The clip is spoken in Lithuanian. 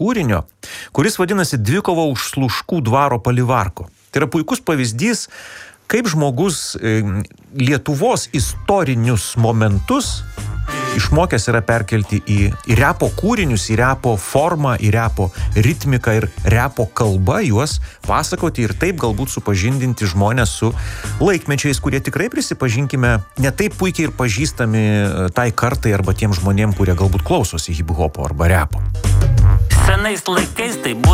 kūrinio, kuris vadinasi Dvikova už Sluškų dvaro palivarko. Tai yra puikus pavyzdys, kaip žmogus Lietuvos istorinius momentus išmokęs yra perkelti į repo kūrinius, į repo formą, į repo ritmiką ir repo kalbą, juos pasakoti ir taip galbūt supažindinti žmonės su laikmečiais, kurie tikrai, prisipažinkime, ne taip puikiai ir pažįstami tai kartai arba tiem žmonėm, kurie galbūt klausosi hip-hopo arba repo. Senais laikais tai buvo